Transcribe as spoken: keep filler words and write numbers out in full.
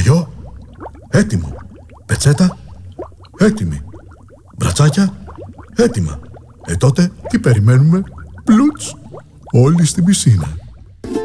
Ψαριό, έτοιμο. Πετσέτα, έτοιμη. Μπρατσάκια, έτοιμα. Ε τότε τι περιμένουμε? Πλουτς, όλοι στην πισίνα.